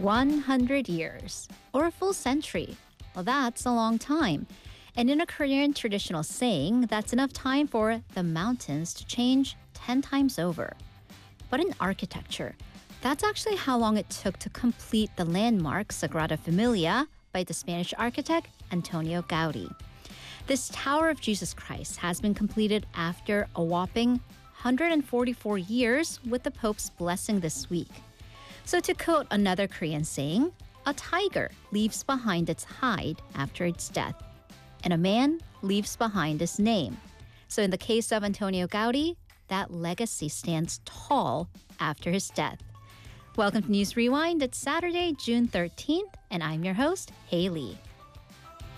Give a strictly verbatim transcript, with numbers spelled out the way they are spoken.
one hundred years, or a full century. Well, that's a long time. And in a Korean traditional saying, that's enough time for the mountains to change ten times over. But in architecture, that's actually how long it took to complete the landmark Sagrada Familia by the Spanish architect Antonio Gaudi. This Tower of Jesus Christ has been completed after a whopping one hundred forty-four years with the Pope's blessing this week. So to quote another Korean saying, a tiger leaves behind its hide after its death, and a man leaves behind his name. So in the case of Antonio Gaudi, that legacy stands tall after his death. Welcome to News Rewind. It's Saturday, June thirteenth, and I'm your host, Haley.